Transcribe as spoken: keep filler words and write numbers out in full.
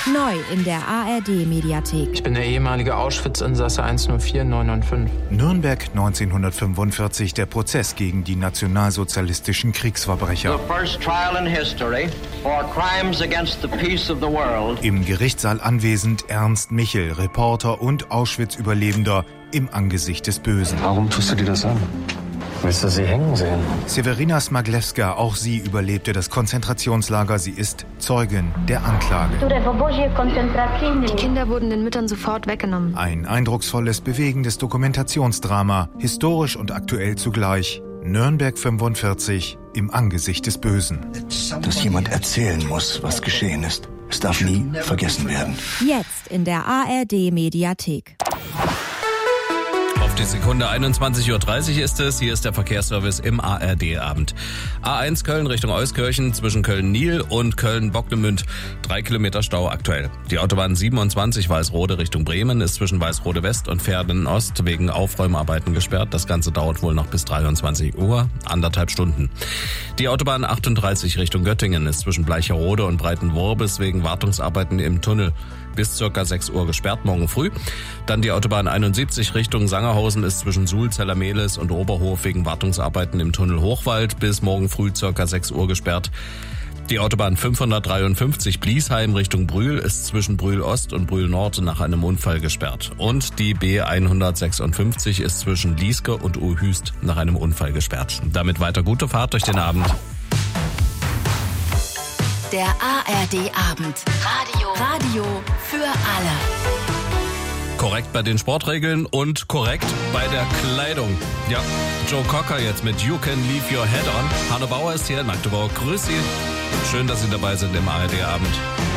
Neu in der A R D-Mediathek. Ich bin der ehemalige Auschwitz-Insasse eins null vier neun neun fünf. Nürnberg neunzehnhundertfünfundvierzig, der Prozess gegen die nationalsozialistischen Kriegsverbrecher. The first trial in history for crimes against the peace of the world. Im Gerichtssaal anwesend Ernst Michel, Reporter und Auschwitz-Überlebender im Angesicht des Bösen. Warum tust du dir das an? Willst du sie hängen sehen? Sewerina Smaglewska, auch sie überlebte das Konzentrationslager. Sie ist Zeugin der Anklage. Die Kinder wurden den Müttern sofort weggenommen. Ein eindrucksvolles, bewegendes Dokumentationsdrama, historisch und aktuell zugleich. Nürnberg fünfundvierzig, im Angesicht des Bösen. Dass jemand erzählen muss, was geschehen ist. Es darf nie vergessen werden. Jetzt in der A R D-Mediathek. Auf die Sekunde einundzwanzig Uhr dreißig ist es. Hier ist der Verkehrsservice im A R D-Abend. A eins Köln Richtung Euskirchen zwischen Köln-Nil und Köln-Bocknemünd. Drei Kilometer Stau aktuell. Die Autobahn siebenundzwanzig Weißrode Richtung Bremen ist zwischen Weißrode West und Verden Ost wegen Aufräumarbeiten gesperrt. Das Ganze dauert wohl noch bis dreiundzwanzig Uhr, anderthalb Stunden. Die Autobahn achtunddreißig Richtung Göttingen ist zwischen Bleicherode und Breitenworbis wegen Wartungsarbeiten im Tunnel bis circa sechs Uhr gesperrt, morgen früh. Dann die Autobahn einundsiebzig Richtung Sangerhausen ist zwischen Suhl, Zellermehlis und Oberhof wegen Wartungsarbeiten im Tunnel Hochwald bis morgen früh circa sechs Uhr gesperrt. Die Autobahn fünfhundertdreiundfünfzig Bliesheim Richtung Brühl ist zwischen Brühl Ost und Brühl Nord nach einem Unfall gesperrt. Und die B hundertsechsundfünfzig ist zwischen Lieske und Uhüst nach einem Unfall gesperrt. Damit weiter gute Fahrt durch den Abend. Der A R D-Abend. Radio. Radio für alle. Korrekt bei den Sportregeln und korrekt bei der Kleidung. Ja, Joe Cocker jetzt mit You Can Leave Your Head On. Hanno Bauer ist hier in Magdeburg. Grüß Sie. Schön, dass Sie dabei sind im A R D-Abend.